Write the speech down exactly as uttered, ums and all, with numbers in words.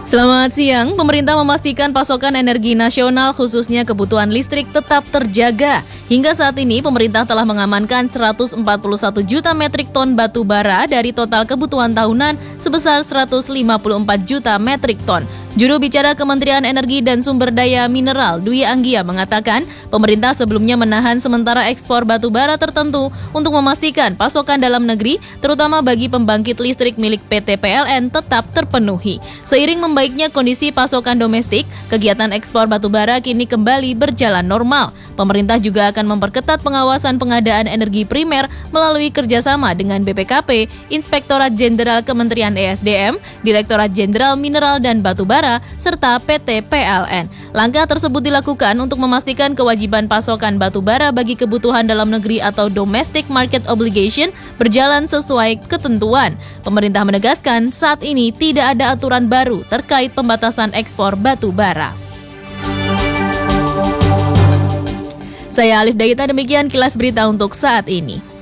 Selamat siang, pemerintah memastikan pasokan energi nasional khususnya kebutuhan listrik tetap terjaga. Hingga saat ini, pemerintah telah mengamankan seratus empat puluh satu juta metrik ton batu bara dari total kebutuhan tahunan sebesar seratus lima puluh empat juta metrik ton. Juru bicara Kementerian Energi dan Sumber Daya Mineral Dwi Anggia mengatakan, pemerintah sebelumnya menahan sementara ekspor batu bara tertentu untuk memastikan pasokan dalam negeri, terutama bagi pembangkit listrik milik P T P L N tetap terpenuhi. Seiring membaiknya kondisi pasokan domestik, kegiatan ekspor batu bara kini kembali berjalan normal. Pemerintah juga akan memperketat pengawasan pengadaan energi primer melalui kerjasama dengan B P K P, Inspektorat Jenderal Kementerian E S D M, Direktorat Jenderal Mineral dan Batubara, serta P T P L N. Langkah tersebut dilakukan untuk memastikan kewajiban pasokan batu bara bagi kebutuhan dalam negeri atau domestic market obligation berjalan sesuai ketentuan. Pemerintah menegaskan saat ini tidak ada aturan baru terkait pembatasan ekspor batu bara. Saya Alif Daita, demikian kilas berita untuk saat ini.